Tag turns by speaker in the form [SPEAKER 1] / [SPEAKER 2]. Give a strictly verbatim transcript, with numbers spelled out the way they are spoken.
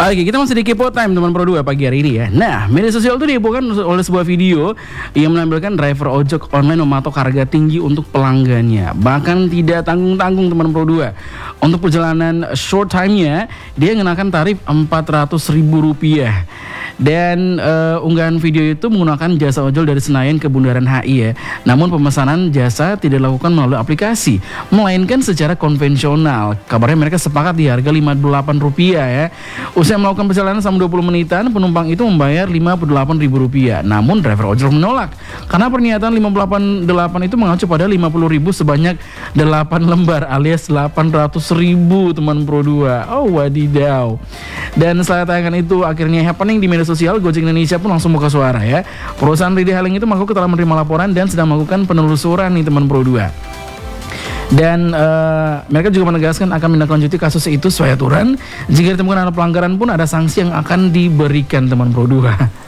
[SPEAKER 1] Oke, kita masih di Kepo Time teman Pro dua pagi hari ini ya. Nah, media sosial itu dihebohkan oleh sebuah video yang menampilkan driver ojek online mematok harga tinggi untuk pelanggannya. Bahkan tidak tanggung-tanggung teman Pro dua. Untuk perjalanan short time-nya, dia mengenakan tarif empat ratus ribu rupiah. Dan uh, unggahan video itu menggunakan jasa ojol dari Senayan ke Bundaran H I ya. Namun pemesanan jasa tidak dilakukan melalui aplikasi, melainkan secara konvensional. Kabarnya mereka sepakat di harga lima puluh delapan rupiah ya. Usai melakukan perjalanan selama dua puluh menitan, penumpang itu membayar lima puluh delapan ribu rupiah. Namun driver ojol menolak karena pernyataan lima puluh delapan itu mengacu pada lima puluh ribu sebanyak delapan lembar alias delapan ratus ribu teman Pro dua. Oh wadidaw. Dan setelah tayangan itu akhirnya happening di media sosial, Gojek Indonesia pun langsung buka suara ya. Perusahaan ride-hailing itu mengaku telah menerima laporan dan sedang melakukan penelusuran nih teman Pro dua. Dan uh, mereka juga menegaskan akan menindaklanjuti kasus itu sesuai aturan. Jika ditemukan ada pelanggaran pun ada sanksi yang akan diberikan teman Pro dua.